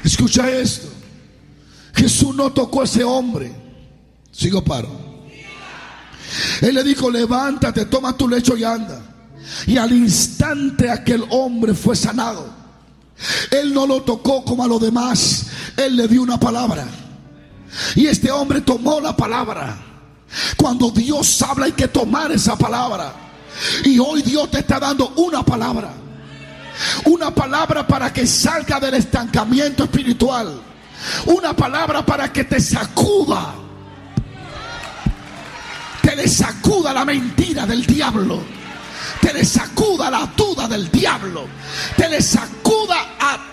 Escucha esto. Jesús no tocó a ese hombre. Sigo paro. Él le dijo: levántate, toma tu lecho y anda. Y al instante aquel hombre fue sanado. Él no lo tocó como a los demás. Él le dio una palabra. Y este hombre tomó la palabra. Cuando Dios habla hay que tomar esa palabra. Y hoy Dios te está dando una palabra. Una palabra para que salga del estancamiento espiritual. Una palabra para que te sacuda. Te le sacuda la mentira del diablo. Te le sacuda la duda del diablo. Te le sacuda a...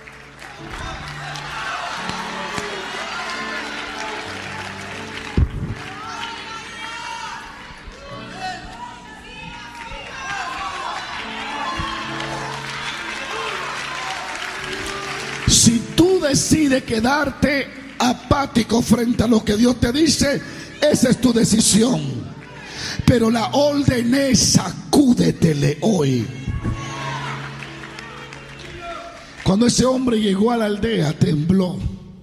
Si tú decides quedarte apático frente a lo que Dios te dice, esa es tu decisión. Pero la orden es: sacúdetele hoy. Cuando ese hombre llegó a la aldea, tembló.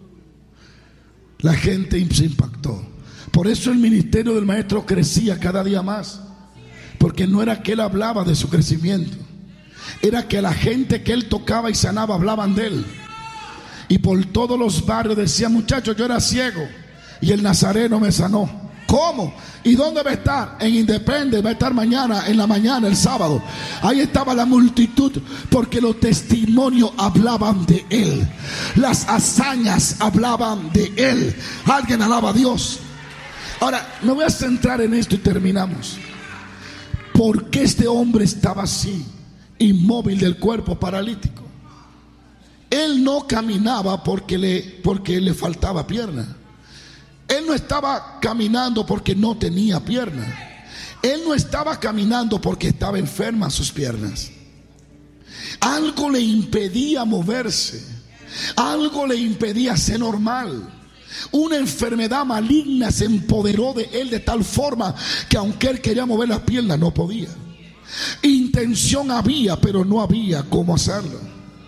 La gente se impactó. Por eso el ministerio del maestro crecía cada día más. Porque no era que él hablaba de su crecimiento, era que la gente que él tocaba y sanaba hablaban de él. Y por todos los barrios decían: muchachos, yo era ciego y el nazareno me sanó. ¿Cómo? ¿Y dónde va a estar? En Independence, va a estar mañana, en la mañana, el sábado. Ahí estaba la multitud, porque los testimonios hablaban de él. Las hazañas hablaban de él. Alguien alaba a Dios. Ahora, me voy a centrar en esto y terminamos. ¿Por qué este hombre estaba así, inmóvil del cuerpo, paralítico? Él no caminaba porque le faltaba pierna. Él no estaba caminando porque no tenía pierna. Él no estaba caminando porque estaba enferma sus piernas. Algo le impedía moverse. Algo le impedía ser normal. Una enfermedad maligna se empoderó de él de tal forma que aunque él quería mover las piernas, no podía. Intención había, pero no había cómo hacerlo.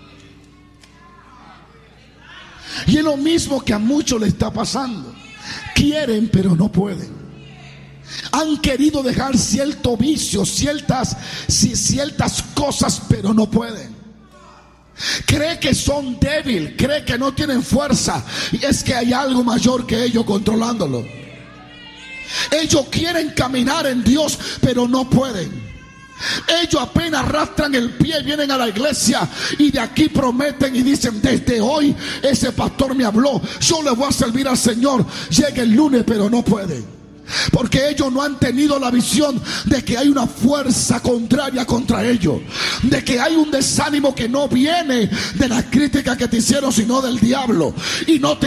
Y es lo mismo que a muchos le está pasando. Quieren, pero no pueden. Han querido dejar ciertos vicios, ciertas cosas, pero no pueden. Cree que son débiles, cree que no tienen fuerza. Y es que hay algo mayor que ellos controlándolo. Ellos quieren caminar en Dios, pero no pueden. Ellos apenas arrastran el pie y vienen a la iglesia y de aquí prometen y dicen: desde hoy ese pastor me habló, yo le voy a servir al Señor. Llega el lunes, pero no pueden, porque ellos no han tenido la visión de que hay una fuerza contraria contra ellos, de que hay un desánimo que no viene de la crítica que te hicieron, sino del diablo. Y no te